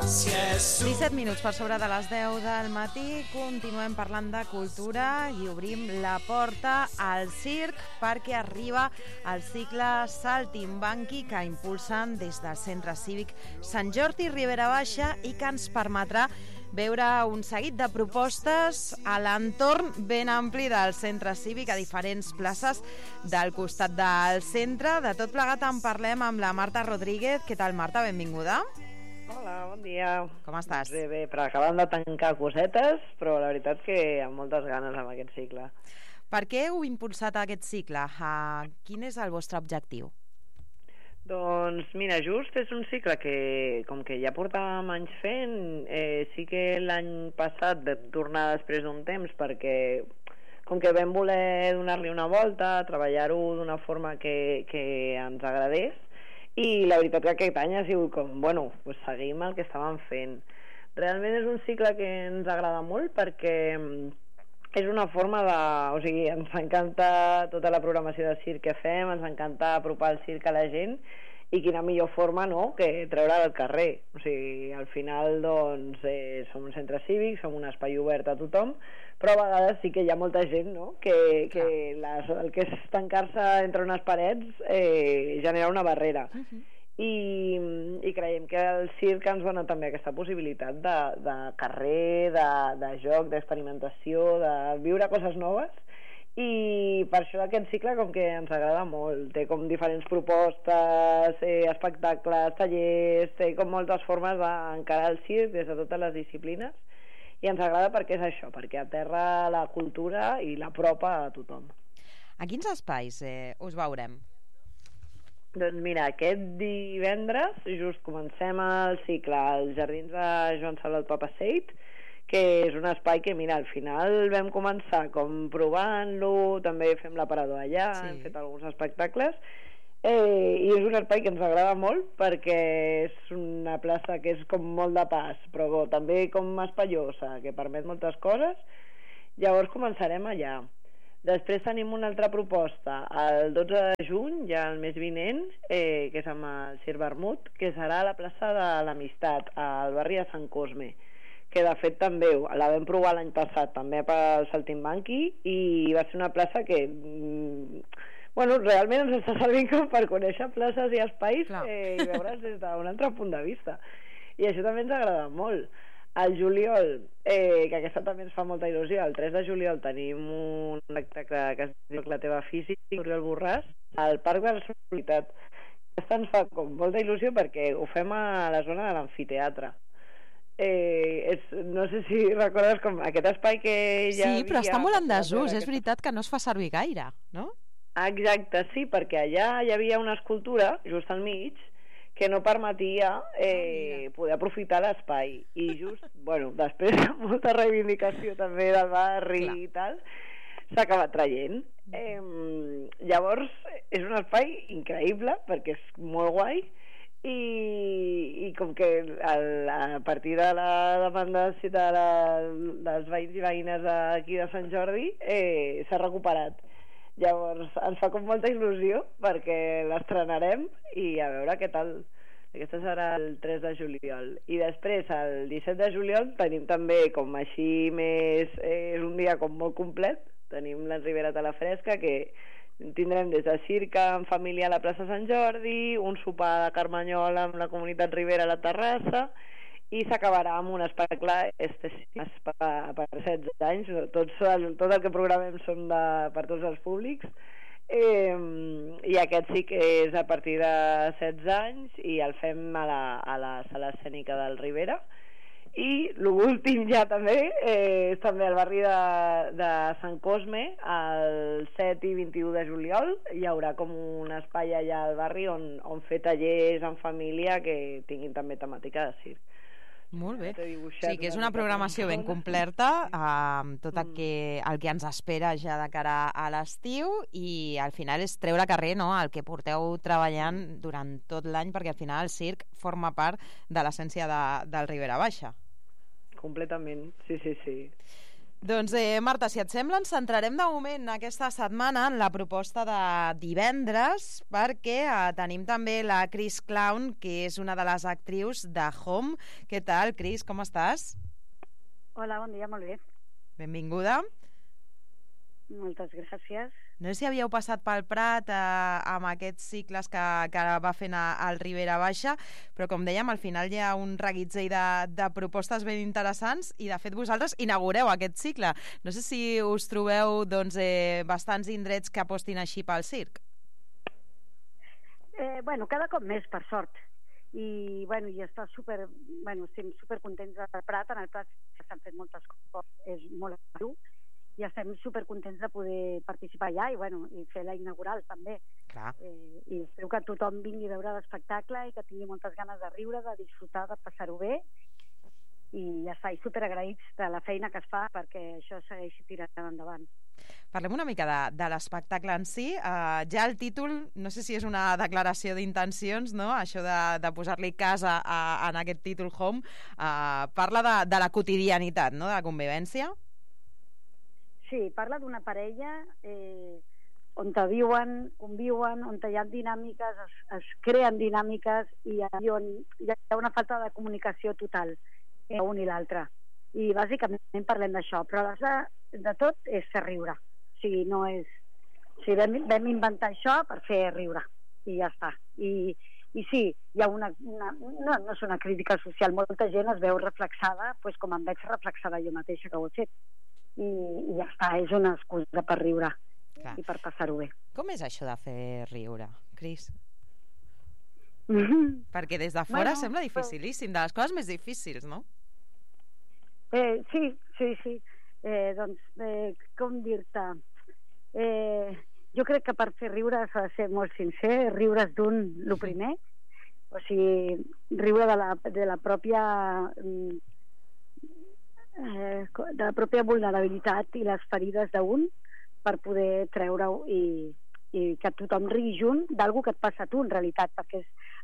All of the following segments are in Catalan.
17 minuts per sobre de les 10 del matí. Continuem parlant de cultura i obrim la porta al circ perquè arriba el cicle Saltimbanqui que impulsen des del Centre Cívic Sant Jordi Ribera Baixa i que ens permetrà veure un seguit de propostes a l'entorn ben ampli del centre cívic a diferents places del costat del centre. De tot plegat en parlem amb la Marta Rodríguez. Què tal, Marta? Benvinguda. Hola, bon dia. Com estàs? Bé, però acabant de tancar cosetes, però la veritat que amb moltes ganes amb aquest cicle. Per què heu impulsat aquest cicle? Quin és el vostre objectiu? Doncs mira, just és un cicle que, com que ja portàvem anys fent, sí que l'any passat vam tornar després d'un temps perquè com que vam voler donar-li una volta, treballar-ho d'una forma que ens agradés, i la veritat que aquest any ha sigut com, bueno, pues seguim el que estàvem fent. Realment és un cicle que ens agrada molt perquè és una forma de... O sigui, ens encanta tota la programació de circ que fem, ens encanta apropar el circ a la gent, i quina millor forma, no?, que treure'l al carrer. O sigui, al final, doncs, som un centre cívic, som un espai obert a tothom, però a vegades sí que hi ha molta gent, no?, que el que és tancar-se entre unes parets genera una barrera. I creiem que el circ ens dona també aquesta possibilitat de carrer, de joc, d'experimentació, de viure coses noves, i per això aquest cicle com que ens agrada molt. Té com diferents propostes, espectacles, tallers, té com moltes formes d'encarar el circ des de totes les disciplines, i ens agrada perquè és això, perquè aterra la cultura i l'apropa a tothom. A quins espais us veurem? Doncs mira, aquest divendres just comencem el cicle als Jardins de Joan Salvat Papasseit, que és un espai que, mira, al final vam començar com provant-lo, també fem l'aparador allà, hem fet alguns espectacles, i és un espai que ens agrada molt perquè és una plaça que és com molt de pas, però també com espaiosa, que permet moltes coses. Llavors començarem allà. Després tenim una altra proposta el 12 de juny, ja el mes vinent, que és amb el Circ Vermut, que serà a la plaça de l'Amistat, al barri de Sant Cosme, que de fet també la vam provar l'any passat també pel Saltimbanqui, i va ser una plaça que bueno, realment ens està servint com per conèixer places i espais i veure's des d'un altre punt de vista, i això també ens agrada molt. Al juliol, que aquesta també ens fa molta il·lusió, el 3 de juliol tenim un espectacle que es diu La teva física, Oriol Borràs, al Parc de la Solidaritat. Aquesta ens fa com molta il·lusió perquè ho fem a la zona de l'amfiteatre. No sé si recordes com aquest espai que ja Sí, però està molt en desús, és veritat que no es fa servir gaire, no? Exacte, sí, perquè allà hi havia una escultura just al mig que no permetia poder aprofitar l'espai, i just, bueno, després de molta reivindicació també del barri i tal, s'ha acabat traient. Llavors és un espai increïble perquè és molt guai, i com que a partir de la demanda dels veïns i veïnes d'aquí de Sant Jordi s'ha recuperat. Llavors ens fa com molta il·lusió perquè l'estrenarem i a veure què tal. Aquesta serà el 3 de juliol. I després, el 17 de juliol, tenim també com així més... és un dia com molt complet. Tenim la Ribera a la Fresca, que tindrem des de circ en família a la plaça Sant Jordi, un sopar de carmanyola amb la comunitat Ribera a la terrassa, i s'acabarà amb un espectacle per 16 anys. Tot el que programem són per tots els públics, i aquest sí que és a partir de 16 anys i el fem a la sala escènica del Ribera. I l'últim ja també és també al barri de Sant Cosme, el 7 i 21 de juliol. Hi haurà com un espai allà al barri on fer tallers en família que tinguin també temàtica de circ. Molt bé, sí que és una programació ben completa amb tot el que ens espera ja de cara a l'estiu, i al final és treure a carrer, no?, el que porteu treballant durant tot l'any, perquè al final el circ forma part de l'essència del Ribera Baixa. Completament, sí. Doncs, Marta, si et sembla, ens centrarem de moment aquesta setmana en la proposta de divendres, perquè tenim també la Chris Clown, que és una de les actrius de Home. Què tal, Chris? Com estàs? Hola, bon dia, molt bé. Benvinguda. Moltes gràcies. No sé si havíeu passat pel Prat amb aquests cicles que va fent al Ribera Baixa, però com dèiem, al final hi ha un reguitzell de propostes ben interessants i de fet vosaltres inaugureu aquest cicle. No sé si us trobeu bastants indrets que apostin així pel circ. Cada cop més, per sort. I estem supercontents del Prat. En el Prat s'han fet moltes coses, és molt dur, i estem supercontents de poder participar allà i fer la inaugural també. Clar. I espero que tothom vingui a veure l'espectacle i que tingui moltes ganes de riure, de disfrutar, de passar-ho bé, i ja està, i superagraïts de la feina que es fa perquè això segueixi tirant endavant. Parlem una mica de l'espectacle en si. Ja el títol, no sé si és una declaració d'intencions, no? Això de posar-li casa en aquest títol Home, parla de la quotidianitat, no? De la convivència. Sí, parla d'una parella on viuen, conviuen, on hi ha dinàmiques, es creen dinàmiques i on hi ha una falta de comunicació total entre un i l'altre. I bàsicament parlem d'això, però de tot és fer riure. O sigui, no és... O sigui, vam inventar això per fer riure i ja està. I sí, hi ha no és una crítica social, molta gent es veu reflexada, com em veig reflexada jo mateixa que ho he fet. I ja està, és una excusa per riure. Clar. I per passar-ho bé. Com és això de fer riure, Cris? Perquè des de fora sembla dificilíssim, de les coses més difícils, no? Sí. Com dir-te? Jo crec que per fer riure s'ha de ser molt sincer, riure's d'un, el primer, o sigui, riure de la pròpia vulnerabilitat i les ferides d'un per poder treure-ho i que tothom rigui junt d'algú que et passa a tu en realitat, perquè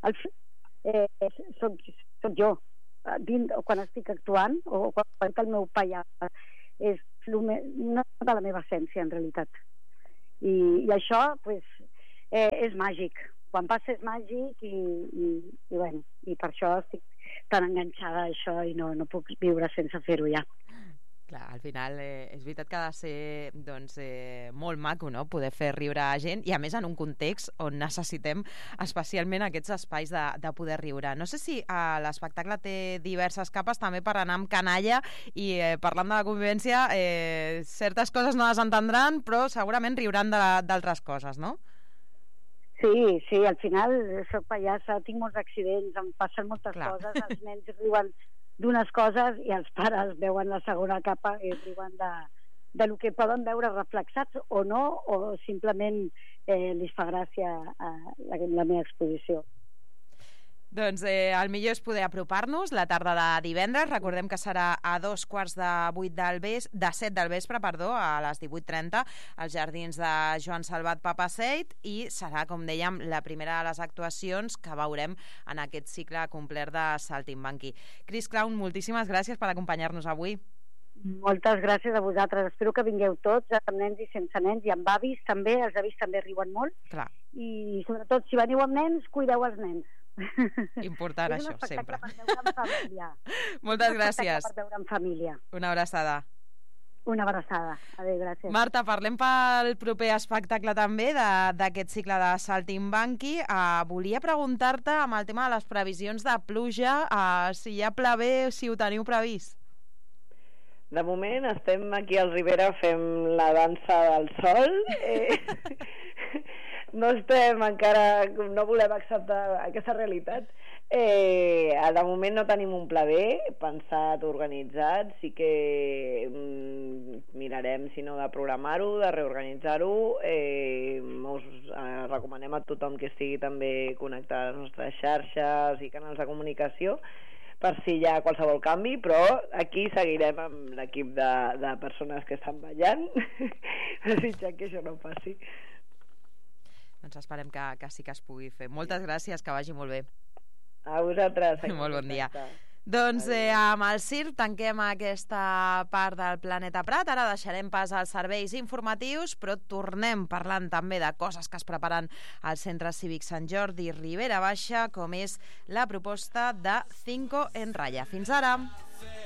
soc jo quan estic actuant o quan el meu paià és una de la meva essència en realitat i això és màgic, quan passa és màgic i per això estic tan enganxada a això i no puc viure sense fer-ho ja. Clar, al final és veritat que ha de ser molt maco, no?, poder fer riure a gent i a més en un context on necessitem especialment aquests espais de poder riure. No sé si l'espectacle té diverses capes també per anar amb canalla i parlant de la convivència certes coses no les entendran però segurament riuran d'altres coses, no? Sí, al final soc pallassa, tinc molts accidents, em passen moltes coses, els nens riuen d'unes coses i els pares veuen la segona capa i riuen de lo que poden veure reflexats o no, o simplement li fa gràcia la meva exposició. Doncs el millor és poder apropar-nos la tarda de divendres. Recordem que serà a 7:15 del vespre, a les 18:30, als jardins de Joan Salvat Papaseit, i serà, com dèiem, la primera de les actuacions que veurem en aquest cicle complet de Saltimbanqui. Chris Clown, moltíssimes gràcies per acompanyar-nos avui. Moltes gràcies a vosaltres. Espero que vingueu tots, amb nens i sense nens, i amb avis també. Els avis també riuen molt. Clar. I sobretot, si veniu amb nens, cuideu els nens. Important això, sempre. És un espectacle per veure en família. Moltes gràcies. Per veure en família. Una abraçada. Una abraçada. Adéu, gràcies. Marta, parlem pel proper espectacle també d'aquest cicle de Saltimbanqui. Volia preguntar-te amb el tema de les previsions de pluja, si hi ha pla B, si ho teniu previst. De moment estem aquí al Ribera fent la dansa del sol. No estem encara, no volem acceptar aquesta realitat. De moment no tenim un pla B pensat, organitzat. Sí que mirarem si no de programar-ho, de reorganitzar-ho. Us recomanem a tothom que estigui també connectat a les nostres xarxes i canals de comunicació per si hi ha qualsevol canvi, però aquí seguirem amb l'equip de persones que estan ballant desitjant que això no passi. Doncs esperem que sí que es pugui fer. Moltes gràcies, que vagi molt bé. A vosaltres. Molt bon dia. Doncs amb el circ tanquem aquesta part del Planeta Prat. Ara deixarem pas als serveis informatius, però tornem parlant també de coses que es preparen al Centre Cívic Sant Jordi Ribera Baixa, com és la proposta de Cinco en Raya. Fins ara!